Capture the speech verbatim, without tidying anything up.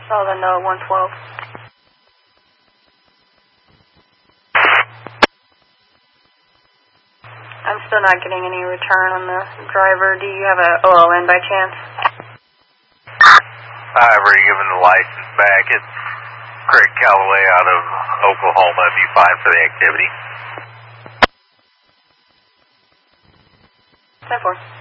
Sullivan uh, one twelve. I'm still not getting any return on the driver. Do you have a O L N by chance? I've already given the license back. It's Craig Calloway out of Oklahoma. It'd be fine for the activity. ten four.